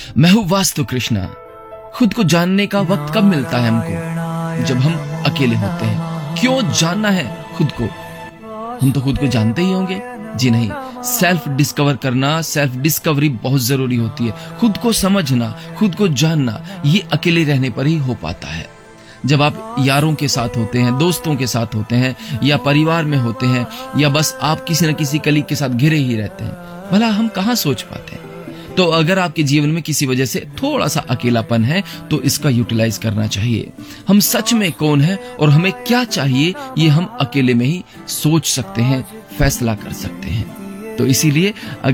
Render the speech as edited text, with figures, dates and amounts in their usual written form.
मैं हूं वास्तु कृष्णा। खुद को जानने का वक्त कब मिलता है हमको? जब हम अकेले होते हैं। क्यों जानना है खुद को? हम तो खुद को जानते ही होंगे। जी नहीं, सेल्फ डिस्कवर करना, सेल्फ डिस्कवरी बहुत जरूरी होती है। खुद को समझना, खुद को जानना, ये अकेले रहने पर ही हो पाता है। जब आप यारों के साथ होते हैं, दोस्तों के साथ होते हैं, या परिवार में होते हैं, या बस आप किसी न किसी कलीग के साथ घिरे ही रहते हैं, भला हम कहां सोच पाते हैं? तो अगर आपके जीवन में किसी वजह से थोड़ा सा अकेलापन है तो इसका यूटिलाइज करना चाहिए। हम सच में कौन है और हमें क्या चाहिए, ये हम अकेले में ही सोच सकते हैं, फैसला कर सकते हैं। तो इसीलिए